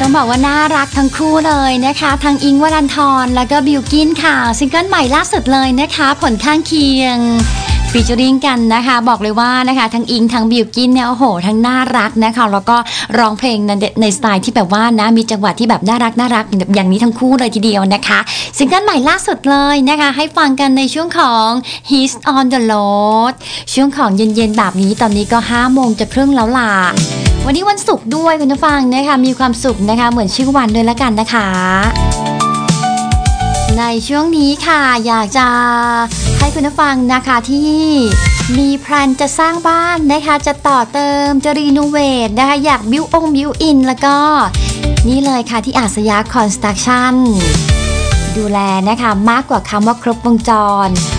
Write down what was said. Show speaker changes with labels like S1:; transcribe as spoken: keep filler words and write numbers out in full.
S1: ต้องบอกว่าน่ารักทั้งคู่เลยนะคะทั้งอิงค์วรันธรแล้วก็บิลกิ้นค่ะซิงเกิลใหม่ล่าสุดเลยนะคะผลข้างเคียงฟีเจอริ่งกันนะคะบอกเลยว่านะคะทั้งอิงทั้งบิลกิ้นเนี่ยโอ้โหทั้งน่ารักนะคะแล้วก็ร้องเพลงในในสไตล์ที่แบบว่านะมีจังหวะที่แบบน่ารักน่ารักอย่างนี้ทั้งคู่เลยทีเดียวนะคะซิงเกิลใหม่ล่าสุดเลยนะคะให้ฟังกันในช่วงของ He's on the Road ช่วงของเย็นๆแบบนี้ตอนนี้ก็ห้าโมงจะครึ่งแล้วล่ะวันนี้วันศุกร์ด้วยคุณผู้ฟังนะคะมีความสุขนะคะเหมือนชื่อวันด้วยแล้วกันนะคะในช่วงนี้ค่ะอยากจะให้คุณผู้ฟังนะคะที่มีแพลนจะสร้างบ้านนะคะจะต่อเติมจะรีโนเวทนะคะอยากบิวองบิวอินแล้วก็นี่เลยค่ะที่อาสยามคอนสตรัคชั่นดูแลนะคะมากกว่าคำว่าครบวงจร